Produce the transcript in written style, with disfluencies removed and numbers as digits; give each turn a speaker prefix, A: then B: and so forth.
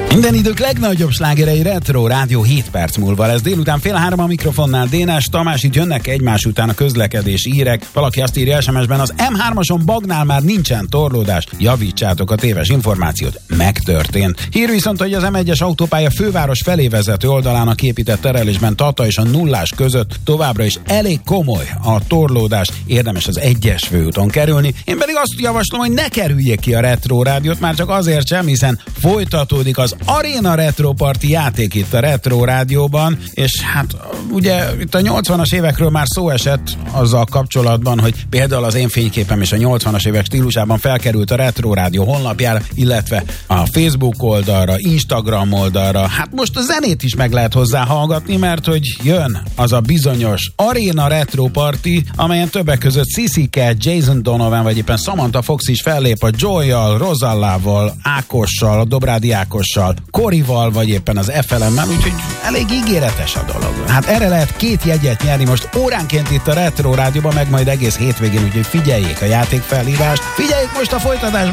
A: Minden idők legnagyobb slágerei Retro Rádió 7 perc múlva lesz. Délután 2:30 a mikrofonnál Dénes Tamás, itt jönnek egymás után a közlekedési hírek. Valaki azt írja SMS-ben, az M3-ason Bagnál már nincsen torlódás. Javítsátok a téves információt. Megtörtént. Hír viszont, hogy az M1-es autópálya főváros felé vezető oldalának épített terelésben Tata és a Nullás között továbbra is elég komoly a torlódás. Érdemes az 1-es főúton kerülni. Én pedig azt javaslom, hogy ne kerüljék ki a Retro Rádiót, már csak azért sem, hiszen folytatódik az Arena Retro Party játék itt a Retro Rádióban, és hát ugye itt a 80-as évekről már szó esett azzal kapcsolatban, hogy például az én fényképem is a 80-as évek stílusában felkerült a Retro Rádió honlapjára, illetve a Facebook oldalra, Instagram oldalra. Hát most a zenét is meg lehet hozzá hallgatni, mert hogy jön az a bizonyos Arena Retro Party, amelyen többek között Sissy Cat, Jason Donovan vagy éppen Samantha Fox is fellép a Joy-jal, Rozallával, Ákossal, a Dobrádi Ákossal, Korival, vagy éppen az FLM-mel, úgyhogy elég ígéretes a dolog. Hát erre lehet 2 jegyet nyerni most óránként itt a Retro Rádióban, meg majd egész hétvégén, úgyhogy figyeljék a játékfelhívást, figyeljék most a folytatásban